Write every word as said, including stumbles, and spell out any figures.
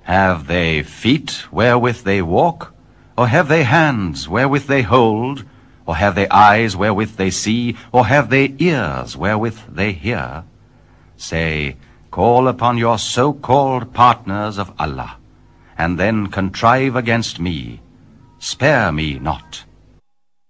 Have they feet wherewith they walk? Or have they hands wherewith they hold? Or have they eyes wherewith they see? Or have they ears wherewith they hear? Say, call upon your so-called partners of Allah, and then contrive against me. Spare me not.